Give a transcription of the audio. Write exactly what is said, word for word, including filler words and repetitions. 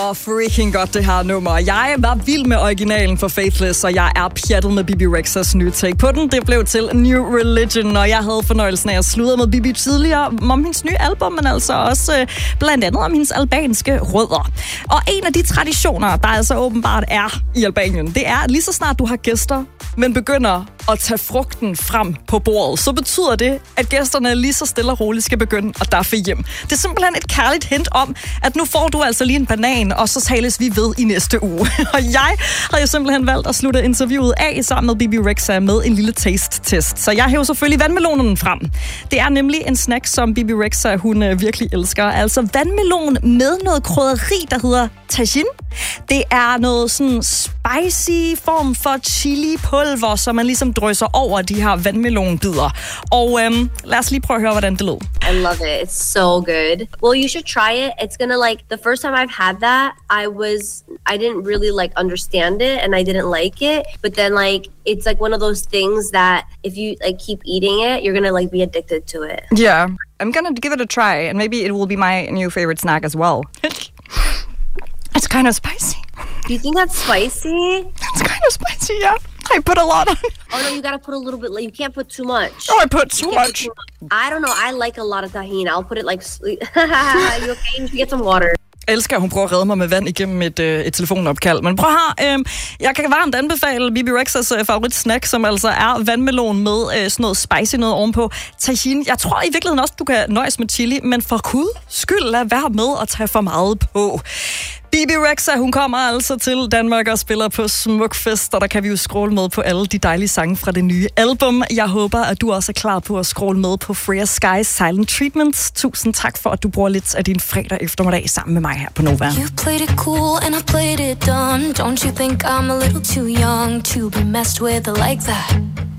Og freaking godt det her nummer. Jeg var vild med originalen for Faithless, og jeg er pjattet med Bebe Rexhas nye take på den. Det blev til New Religion, og jeg havde fornøjelsen af at sludre med Bebe tidligere om hendes nye album, men altså også øh, blandt andet om hendes albanske rødder. Og en af de traditioner, der altså åbenbart er i Albanien, det er, at lige så snart du har gæster, men begynder at tage frugten frem på bordet, så betyder det, at gæsterne lige så stille og roligt skal begynde at daffe hjem. Det er simpelthen et kærligt hint om, at nu får du altså lige en banan, og så tales vi ved i næste uge. Og jeg har jo simpelthen valgt at slutte interviewet af sammen med Bebe Rexha med en lille taste-test. Så jeg hæver selvfølgelig vandmelonen frem. Det er nemlig en snack, som Bebe Rexha, hun øh, virkelig elsker. Altså vandmelon med noget krydderi, der hedder tajin. Det er noget sådan spicy form for chili-pulver, som man ligesom drysser over de her vandmelonbider. Og øhm, lad os lige prøve at høre, hvordan det lød. I love it. It's so good. Well, you should try it. It's gonna like, the first time I've had that, I was, I didn't really like understand it and I didn't like it. But then like, it's like one of those things that if you like keep eating it, you're gonna like be addicted to it. Yeah, I'm gonna give it a try and maybe it will be my new favorite snack as well. It's kind of spicy. Do you think that's spicy? It's kind of spicy, yeah. I put a lot on it. Oh no, you gotta put a little bit. Like, you can't put too much. Oh, I put too much. Put too much. I don't know. I like a lot of tahini. I'll put it like. You okay? You should get some water. Jeg elsker, at hun prøver at redde mig med vand igennem et, øh, et telefonopkald. Men prøv her, øh, jeg kan varmt anbefale Bebe Rexhas øh, favoritsnack, som altså er vandmelon med øh, sådan noget spicy noget ovenpå. Tajin, jeg tror i virkeligheden også, du kan nøjes med chili, men for gud skyld, lad være med at tage for meget på. Bebe Rexha, hun kommer altså til Danmark og spiller på Smukfest, og der kan vi jo scrolle med på alle de dejlige sange fra det nye album. Jeg håber, at du også er klar på at scrolle med på Freya Sky's Silent Treatment. Tusind tak for, at du bruger lidt af din fredag eftermiddag sammen med mig her på Nova. You played it cool and I played it dumb. Don't you think I'm a little too young to be messed with like that?